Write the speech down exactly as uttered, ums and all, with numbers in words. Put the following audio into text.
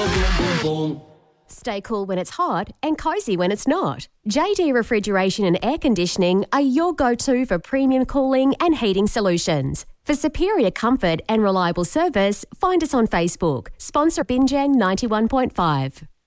your boom, boom, boom. Stay cool when it's hot and cosy when it's not. J D Refrigeration and Air Conditioning are your go-to for premium cooling and heating solutions. For superior comfort and reliable service, find us on Facebook. Sponsor Binjang ninety-one point five.